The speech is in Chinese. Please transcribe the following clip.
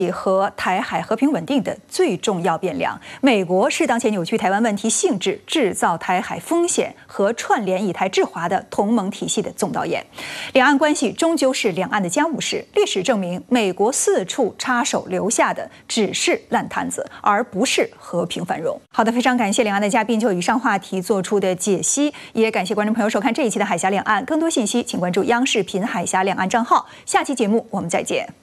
和台海和平稳定的最重要变量。美国适当且扭曲台湾问题性质，制造台海风险和串联以台制华的同盟体系的总导演。两岸关系终究是两岸的家务事。历史证明，美国四处插手留下的只是烂摊子，而不是和平繁荣。好的，非常感谢两岸的嘉宾就以上话题做出的解析，也感谢观众朋友收看这一期的海峡两岸。更多信息，请关注央视频海峡两岸账号。下期节目我们再见。